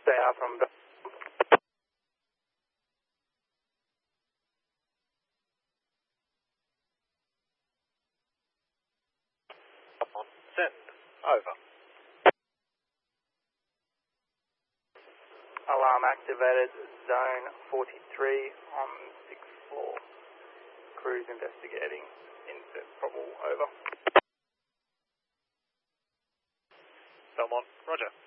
They are from the... On send. Over. Alarm activated, zone 43 on 6th floor. Crews investigating. Inset probable. Over. Belmont, roger.